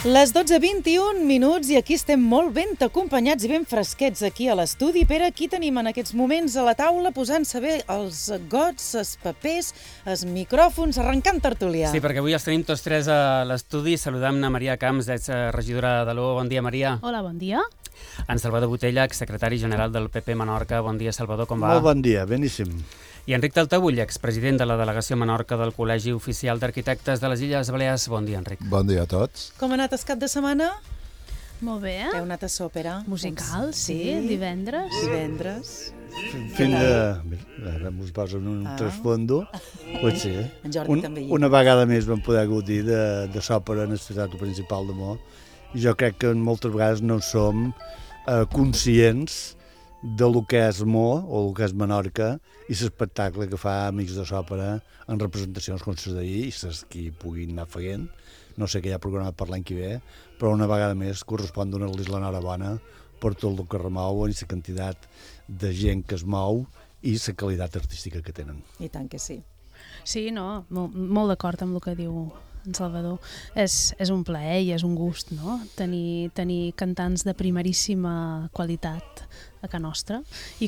Les 12:21 i aquí estem molt ben acompanyats i ben fresquets aquí a l'estudi. Pere, aquí tenim en aquests moments a la taula posant-se bé els gots, els papers, els micròfons, arrencant tertúlia. Sí, perquè avui els tenim tots tres a l'estudi. Saludam a Maria Camps, exregidora de l'O. Bon dia, Maria. Hola, bon dia. En Salvador Botella, exsecretari general del PP Menorca. Bon dia, Salvador, com va? Molt bon dia, beníssim. I Enric Taltabull, expresident de la delegació Menorca del Col·legi Oficial d'Arquitectes de les Illes Balears. Bon dia, Enric. Bon dia a tots. Com ha anat el cap de setmana? Molt bé. Heu anat a sòpera? Musical, sí, divendres. Divendres. Fins ara mos posen un trasfondo. Potser. En Jordi també hi era. Una vegada més vam poder gaudir de s'òpera en el teatre principal de Mo. I jo crec que moltes vegades no som conscients de lo que és Mo o el que és Menorca i l'espectacle que fa Amics de s'òpera en representacions com les d'ahir i les que hi puguin anar fent. No sé què hi ha programat per l'any que ve, però una vegada més correspon donar-los l'enhorabona per tot el que remouen i la quantitat de gent que es mou i la qualitat artística que tenen. I tant que sí. Sí, no, molt d'acord amb el que diu en Salvador. És un plaer i és un gust, no? Tenir cantants de primeríssima qualitat a casa nostra i